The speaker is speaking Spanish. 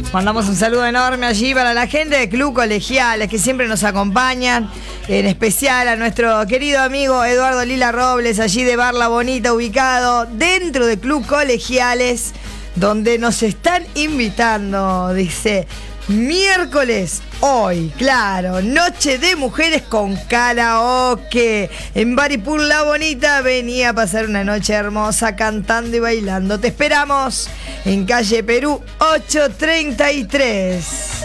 Mandamos un saludo enorme allí para la gente de Club Colegiales que siempre nos acompañan, en especial a nuestro querido amigo Eduardo Lila Robles, allí de Bar La Bonita, ubicado dentro de Club Colegiales, donde nos están invitando, dice, miércoles, hoy, claro, noche de mujeres con karaoke. En Baripur La Bonita venía a pasar una noche hermosa cantando y bailando. Te esperamos en calle Perú 833.